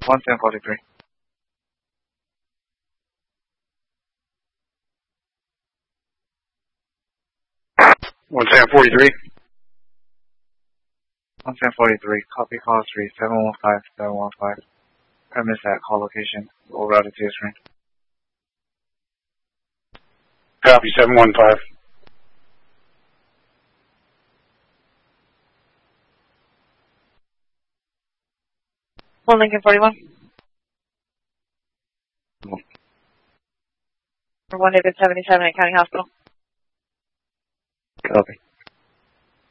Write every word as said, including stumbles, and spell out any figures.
one seven forty-three. one seven forty-three. one seven forty-three, copy call three, seven one five, seven one five. Premise at call location. We'll route it to your screen. Copy, seven one five. one Lincoln forty-one. one David seventy-seven at County Hospital. Copy.